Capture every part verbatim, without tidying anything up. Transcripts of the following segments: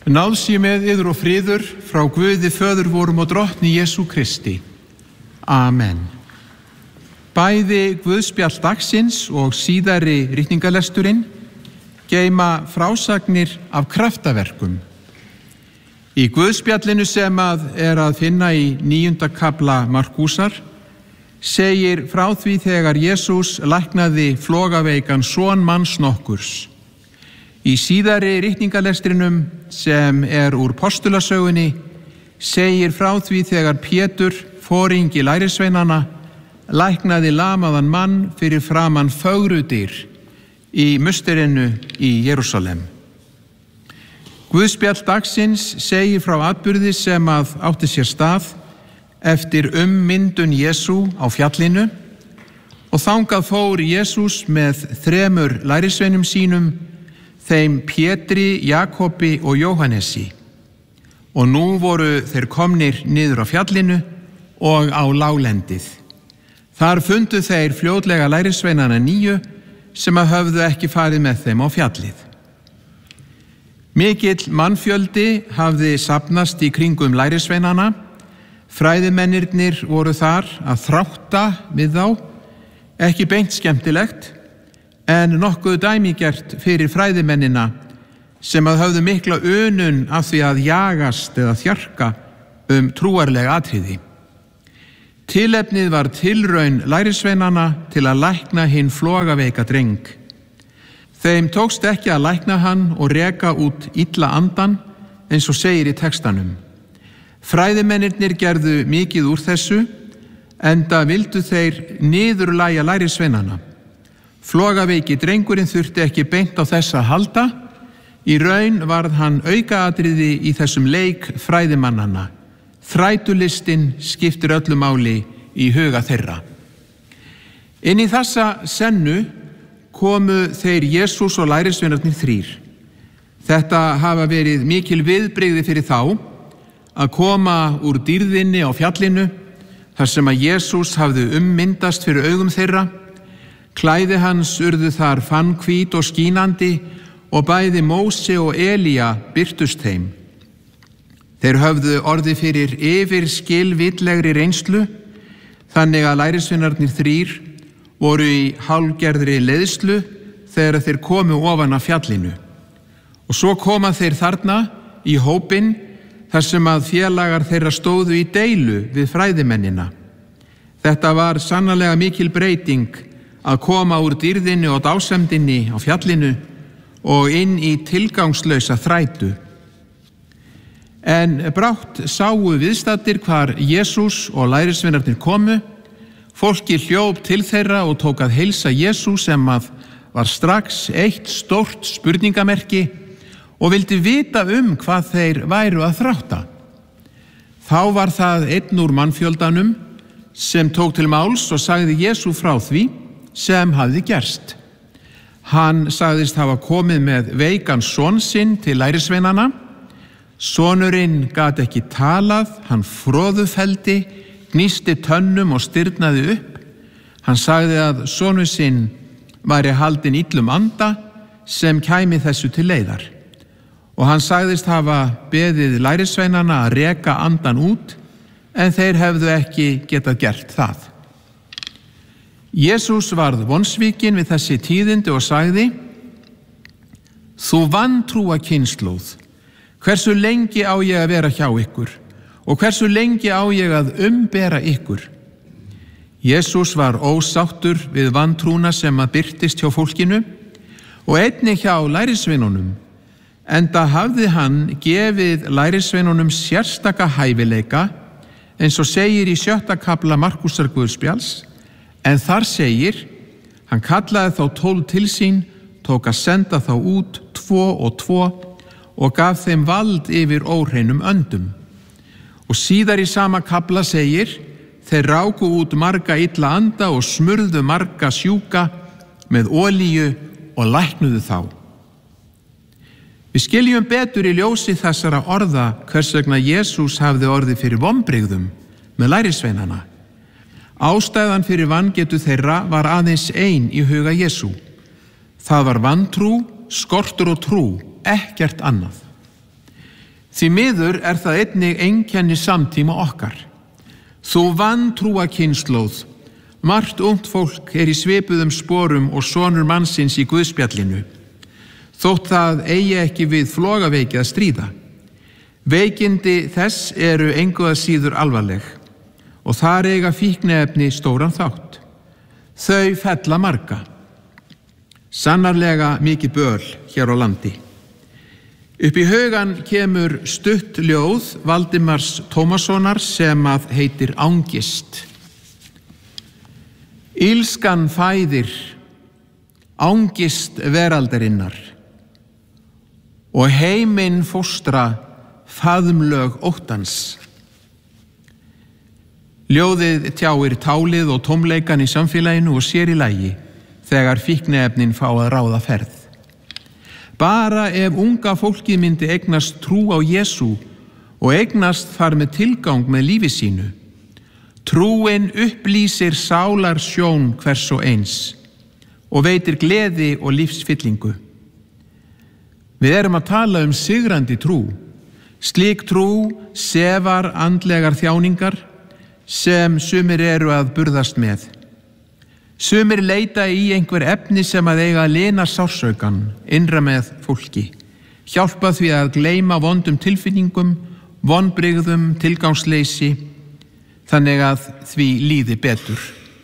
Náð sé með yður og friður frá Guði föður vorum og drottni Jesú Kristi. Amen. Bæði guðspjall dagsins og síðari ritningalesturinn geyma frásagnir af kraftaverkum. Í guðspjallinu sem að er að finna í níunda kafla Markúsar segir frá því þegar Jesús læknaði flogaveikan son manns nokkurs. Í síðari ritningalestrinum sem er úr postulasögunni segir frá því þegar Pétur, foringi lærisveinanna, læknaði lamaðan mann fyrir framan fögrudyr í musterinu í Jerúsalem. Guðspjall dagsins segir frá atburði sem að átti sér stað eftir ummyndun Jesú á fjallinu og þangað fór Jesús með þremur lærisveinum sínum, þeim Pétri, Jakobi og Jóhannesi. Og nú voru þeir komnir niður á fjallinu og á láglendið. Þar fundu þeir fljótlega lærisveinana níu sem að höfðu ekki farið með þeim á fjallið. Mikill mannfjöldi hafði safnast í kringum lærisveinana. Fræðimennirnir voru þar að þrátta við þá, ekki beint skemmtilegt, en nokkuð dæmigert fyrir fræðimennina sem að höfðu mikla unun af því að jagast eða þjarka um trúarleg atriði. Tilefnið var tilraun lærisveinana til að lækna hinn flogaveika dreng. Þeim tókst ekki að lækna hann og reka út illa andan eins og segir í textanum. Fræðimennirnir gerðu mikið úr þessu, enda vildu þeir niðurlægja lærisveinana. Flogaveiki drengurinn þurfti ekki beint á þess að halda, í raun varð hann aukaatriði í þessum leik fræðimannanna. Þrætulistin skiptir öllu máli í huga þeirra. Inn í þessa sennu komu þeir Jesús og lærisveinarnir þrír. Þetta hafa verið mikil viðbrigði fyrir þá að koma úr dýrðinni á fjallinu, þar sem að Jesús hafði ummyndast fyrir augum þeirra. Klæði hans urðu þar fannhvít og skínandi og bæði Móse og Elía birtust þeim. Þeir höfðu orðið fyrir yfirskilvillegri reynslu, þannig að lærisveinarnir þrír voru í hálfgerðri leiðslu þegar þeir komu ofan af fjallinu. Og svo koma þeir þarna í hópinn þar sem að félagar þeirra stóðu í deilu við fræðimennina. Þetta var sannarlega mikil breyting að koma úr dýrðinni og dásemdinni á fjallinu og inn í tilgangslausa þrætu. En brátt sáu viðstaddir hvar Jesús og lærisveinarnir komu. Fólki hljóp til þeirra og tók að heilsa Jesú sem að var strax eitt stórt spurningamerki og vildi vita um hvað þeir væru að þrátta. Þá var það einn úr mannfjöldanum sem tók til máls og sagði Jesú frá því sem hafði gerst. Hann sagðist hafa komið með veikan son sinn til lærisveinana. Sonurinn gat ekki talað, hann froðufeldi, gnýsti tönnum og stirðnaði upp. Hann sagði að sonur sinn væri haldinn illum anda sem kæmi þessu til leiðar. Og hann sagðist hafa beðið lærisveinana að reka andan út, en þeir hefðu ekki getað gert það. Jesús varð vonsvikinn við þessi tíðindi og sagði: Þú vantrúa kynslóð, hversu lengi á ég að vera hjá ykkur og hversu lengi á ég að umbera ykkur? Jesús var ósáttur við vantrúna sem að birtist hjá fólkinu og einnig hjá lærisveinunum, enda hafði hann gefið lærisveinunum sérstaka hæfileika eins og segir í sjötta kafla Markúsar guðspjalls. En þar segir, hann kallaði þá tólf til sín, tók að senda þá út tvo og tvo og gaf þeim vald yfir óhreinum öndum. Og síðar í sama kafla segir, þeir ráku út marga illa anda og smurðu marga sjúka með olíu og læknuðu þá. Við skiljum betur í ljósi þessara orða hvers vegna Jesús hafði orðið fyrir vonbrigðum með lærisveinana. Ástæðan fyrir vangetu þeirra var aðeins ein í huga Jesú. Það var vantrú, skortur og trú, ekkert annað. Því miður er það einnig einkenni samtíma okkar. Þú vantrúa kynslóð, margt ungt fólk er í svipuðum sporum og sonur mannsins í Guðspjallinu, þótt það eigi ekki við flogaveiki að stríða. Veikindi þess eru engu að síður alvarleg og þar eiga fíkniefni stóran þátt. Þau fella marga. Sannarlega mikið böl hér á landi. Upp í hugan kemur stutt ljóð Valdimars Tómassonar sem að heitir Angist. Ílskan fæðir, angist veraldarinnar og heiminn fóstra faðmlög óttans. Ljóðið tjáir tálið og tómleikan í samfélaginu og sér í lagi þegar fíkniefnin fá að ráða ferð. Bara ef unga fólkið myndi eignast trú á Jesú og eignast þar með tilgang með lífi sínu. Trúin upplýsir sálar sjón hvers og eins og veitir gleði og lífsfyllingu. Við erum að tala um sigrandi trú. Slík trú sefar andlegar þjáningar sem sumir eru að burðast með. Sumir leita í einhver efni sem að eiga að lina sársaukan, innra með fólki, hjálpa því að gleyma vondum tilfinningum, vonbrigðum, tilgangsleysi, þannig að því líði betur.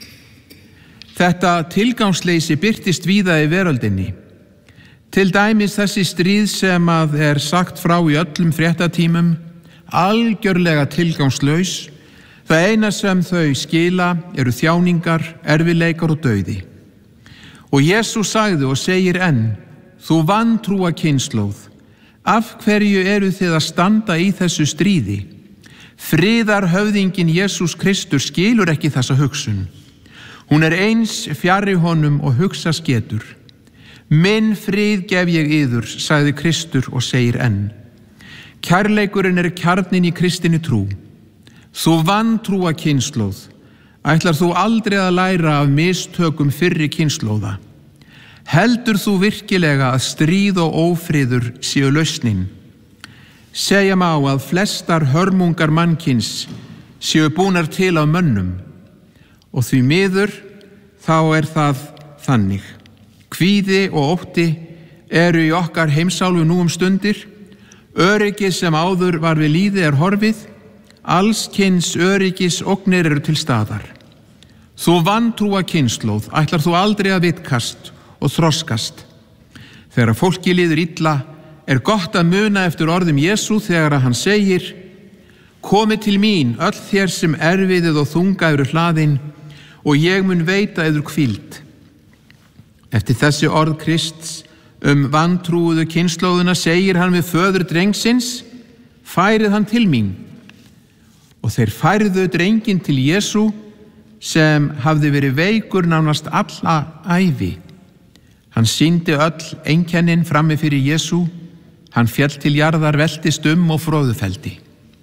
Þetta tilgangsleysi birtist víða í veröldinni. Til dæmis þessi stríð sem að er sagt frá í öllum fréttatímum, algjörlega tilgangslaus. Það eina sem þau skila eru þjáningar, erfiðleikar og dauði. Og Jesús sagði og segir enn, þú vantrúa kynslóð, af hverju eru þið að standa í þessu stríði? Friðarhöfðinginn Jesús Kristur skilur ekki þessa hugsun. Hún er eins fjarri honum og hugsa getur. Minn frið gef ég yður, sagði Kristur og segir enn. Kærleikurinn er kjarninn í kristinni trú. Þú vantrúa kynslóð, ætlar þú aldrei að læra af mistökum fyrri kynslóða. Heldur þú virkilega að stríð og ófriður séu lausnin? Segja má að flestar hörmungar mannkyns séu búnar til af mönnum og því miður þá er það þannig. Kvíði og ótti eru í okkar heimsálfu nú um stundir, öryggið sem áður var við lýði er horfið, alls kyns öryggis ógnir eru til staðar. Þú vantrúa kynslóð, ætlar þú aldrei að vitkast og þroskast. Þegar fólki líður illa, er gott að muna eftir orðum Jesú þegar að hann segir, komið til mín öll þér sem erfiðið og þunga eru hlaðin og ég mun veita yður hvíld. Eftir þessi orð Krists um vantrúuðu kynslóðuna segir hann við föður drengsins, færið hann til mín. Og þeir færðu drenginn til Jesú sem hafði verið veikur nánast alla ævi. Hann sýndi öll einkennin frammi fyrir Jesú, hann féll til jarðar, veltist um og fróðufelldi.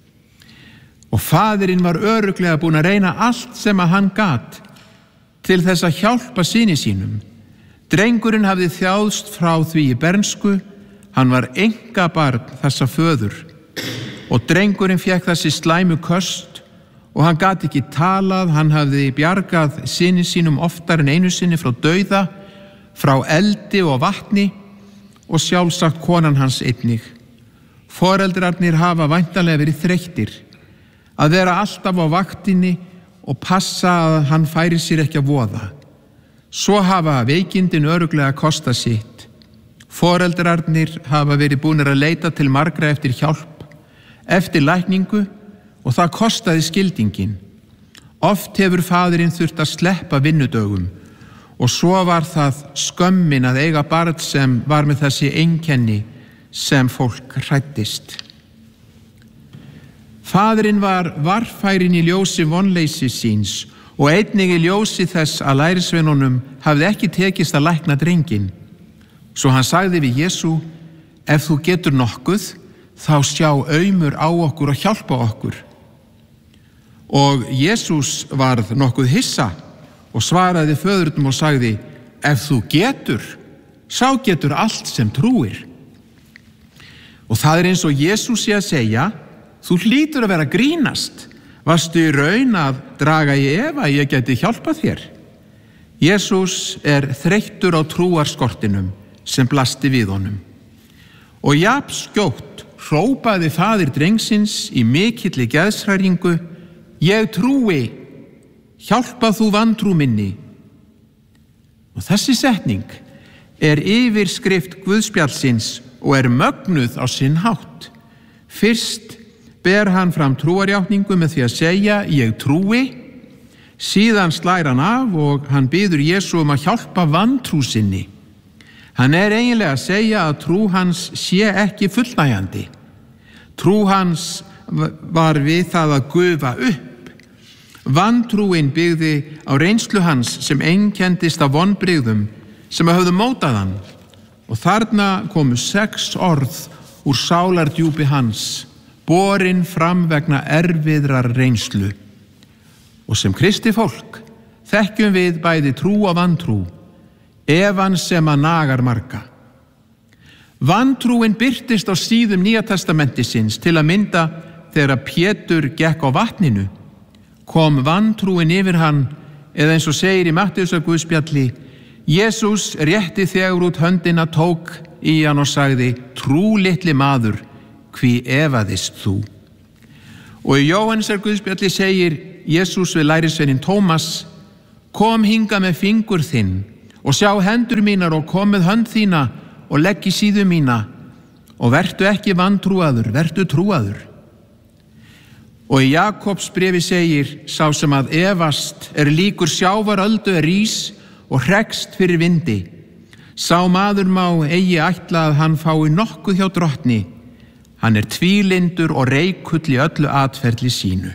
Og faðirinn var örugglega búinn að reyna allt sem að hann gat til þess að hjálpa syni sínum. Drengurinn hafði þjáðst frá því í bernsku, hann var einkabarn þessa föður. Og drengurinn fékk þessi slæmu köst og hann gat ekki talað, hann hafði bjargað syni sínum oftar en einu sinni frá dauða, frá eldi og vatni og sjálfsagt konan hans einnig. Foreldrarnir hafa væntanlega verið þreyttir að vera alltaf á vaktinni og passa að hann færi sér ekki að voða. Svo hafa veikindin örugglega kostað sitt. Foreldrarnir hafa verið búnir að leita til margra eftir hjálp, eftir lækningu og það kostaði skildingin. Oft hefur faðirinn þurft að sleppa vinnudögum og svo var það skömmin að eiga barn sem var með þessi einkenni sem fólk hræddist. Faðirinn var varfærin í ljósi vonleysi síns og einnig í ljósi þess að lærisveinunum hafði ekki tekist að lækna drenginn. Svo hann sagði við Jesú, ef þú getur nokkuð, þá sjá aumur á okkur og hjálpa okkur. Og Jesús varð nokkuð hissa og svaraði föðurnum og sagði, ef þú getur, sá getur allt sem trúir. Og það er eins og Jesús sé að segja: þú hlýtur að vera að grínast. Varstu í raun að draga í efa að ég geti hjálpað þér? Jesús er þreyttur á trúarskortinum sem blasti við honum. Og jafn skjótt hrópaði faðir drengsins í mikilli geðshræringu: ég trúi, hjálpa þú vantrú minni. Og þessi setning er yfirskrift Guðspjallsins og er mögnuð á sinn hátt. Fyrst ber hann fram trúarjátningu með því að segja: ég trúi. Síðan slær hann af og hann biður Jesú um að hjálpa vantrú sinni. Hann er eiginlega að segja að trú hans sé ekki fullnægjandi. Trú hans var við það að gufa upp. Vantrúin byggði á reynslu hans sem einkendist af vonbrigðum sem höfðu mótað hann. Og þarna komu sex orð úr sálardjúpi hans, borin fram vegna erfiðrar reynslu. Og sem kristi fólk þekkjum við bæði trú og vantrú, efan sem að nagar marga. Vantrúin birtist á síðum Nýja testamentisins, til að mynda þegar Pétur gekk á vatninu. Kom vantrúin yfir hann, eða eins og segir í Mattheusar Guðspjalli: Jesús rétti þegar út höndina, tók í hann og sagði: trú litli maður, hví efaðist þú? Og í Jóhannesar Guðspjalli segir Jesús við lærisveinin Tómas: kom hingað með fingur þinn og sjá hendur mínar, og kom með hönd þína og legg í síðu mína, og vertu ekki vantrúaður, vertu trúaður. Og í Jakobs bréfi segir: sá sem að efast er líkur sjávaröldu er rís og hrekst fyrir vindi. Sá maður má eigi ætla að hann fái nokkuð hjá drottni. Hann er tvílyndur og reikull í öllu atferli sínu.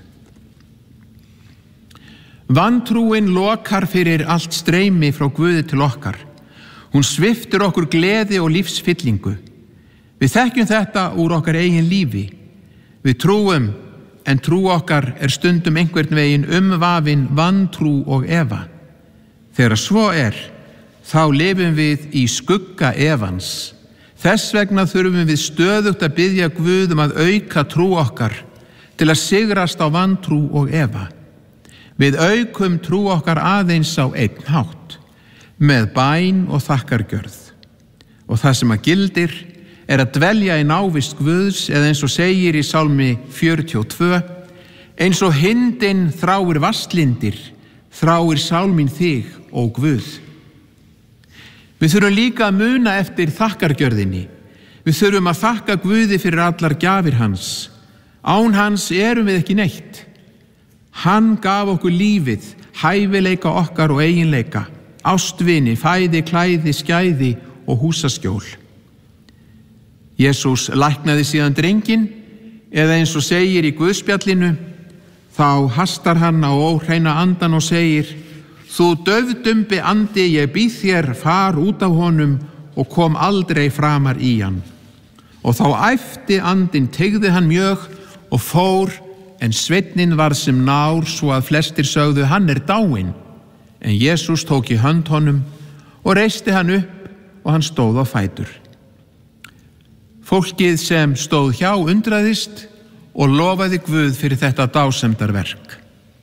Vantrúin lokar fyrir allt streymi frá Guði til okkar. Hún sviptir okkur gleði og lífsfyllingu. Við þekkjum þetta úr okkar eigin lífi. Við trúum, en trú okkar er stundum einhvern veginn umvafin vantrú og efa. Þegar svo er, þá lifum við í skugga efans. Þess vegna þurfum við stöðugt að biðja Guð um að auka trú okkar til að sigrast á vantrú og efa. Við aukum trú okkar aðeins á einn hátt, með bæn og þakkargjörð. Og það sem að gildir er að dvelja í návist Guðs, eða eins og segir í Sálmi fjörutíu og tvö: eins og hindin þráir vasslindir, þráir sál mín þig, ó Guð. Við þurfum líka að muna eftir þakkargjörðinni. Við þurfum að þakka Guði fyrir allar gjafir hans. Án hans erum við ekki neitt. Hann gaf okkur lífið, hæfileika okkar og eiginleika, ástvini, fæði, klæði, skæði og húsaskjól. Jesús læknaði síðan drenginn, eða eins og segir í Guðspjallinu: þá hastar hann á óhreina andan og segir: þú daufdumbi andi, ég býð þér, far út af honum, og kom aldrei framar í hann. Og þá æpti andinn, teygði hann mjög og fór, en sveinninn varð sem nár, svo að flestir sögðu: hann er dáinn. En Jesús tók í hönd honum og reisti hann upp, og hann stóð á fætur. Fólkið sem stóð hjá undraðist og lofaði Guð fyrir þetta dásemdarverk.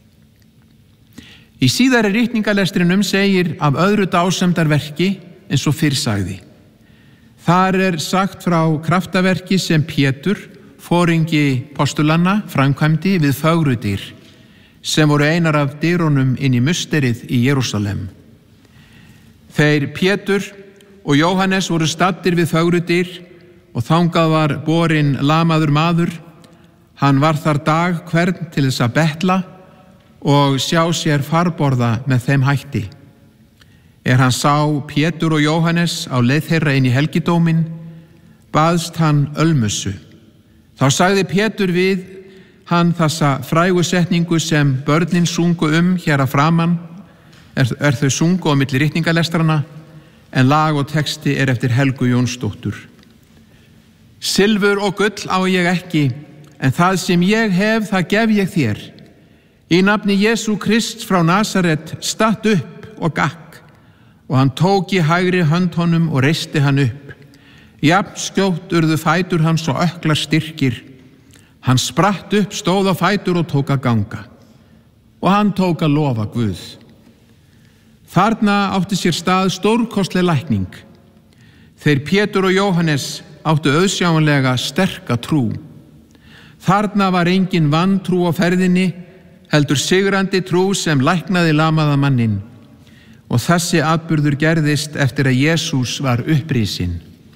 Í síðari ritningalestrinum segir af öðru dásemdarverki eins og fyrr sagði. Þar er sagt frá kraftaverki sem Pétur, foringi postulanna, framkvæmdi við fögrudyr, sem voru einar af dyrunum inn í musterið í Jerúsalem. Þeir Pétur og Jóhannes voru staddir við fögrudyr, og þangað var borinn lamaður maður. Hann var þar dag hvern til þess að betla og sjá sér farborða með þeim hætti. Er hann sá Pétur og Jóhannes á leið þeirra inn í helgidóminn, baðst hann ölmusu. Þá sagði Pétur við hann þessa frægu setningu sem börnin sungu um hér að framan, er, er þau sungu á milli ritningalestranna, en lag og texti er eftir Helgu Jónsdóttur. Silfur og gull á ég ekki, en það sem ég hef, það gef ég þér. Í nafni Jesú Krists frá Nasaret, statt upp og gakk, og hann tók í hægri hönd honum og reisti hann upp. Jafn skjótt urðu fætur hans og ökklar styrkir. Hann spratt upp, stóð á fætur og tók að ganga. Og hann tók að lofa Guð. Þarna átti sér stað stórkostleg lækning. Þeir Pétur og Jóhannes áttu auðsjáanlega sterka trú. Þarna var engin vantrú á ferðinni, heldur sigrandi trú sem læknaði lamaða manninn. Og þessi atburður gerðist eftir að Jesús var upprisinn.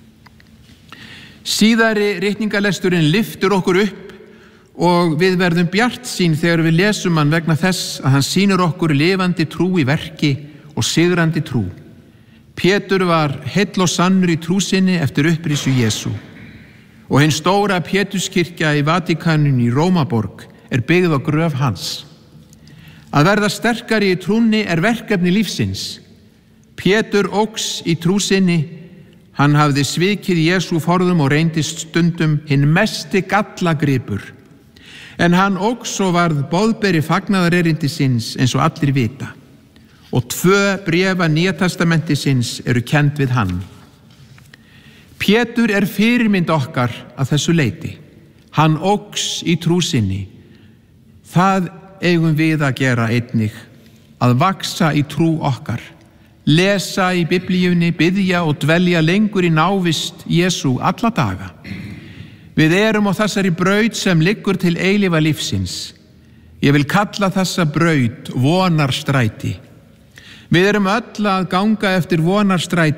Síðari ritningalesturinn lyftur okkur upp og við verðum bjartsýn þegar við lesum hann vegna þess að hann sýnir okkur lifandi trú í verki og sigrandi trú. Pétur var heill og sannur í trú sinni eftir upprisu Jesú. Og hin stóra Péturskirkja í Vatíkaninu í Rómaborg er byggð á gröf hans. Að verða sterkari í trúnni er verkefni lífsins. Pétur óx í trú sinni. Hann hafði svikið Jesú forðum og reyndist stundum hinn mesti gallagripur. En hann óx og varð boðberi fagnaðarerindisins eins og allir vita. Og tvö bréfa Nýja testamentisins eru kennd við hann. Pétur er fyrirmynd okkar að þessu leyti. Hann óx í trú sinni. Það eigum við að gera einnig, að vaxa í trú okkar. Lesa í Biblíunni, biðja og dvelja lengur í návist Jesú alla daga. Við erum á þessari braut sem liggur til eilífa lífsins. Ég vil kalla þessa braut vonarstræti. Við erum öll að ganga eftir vonarstræti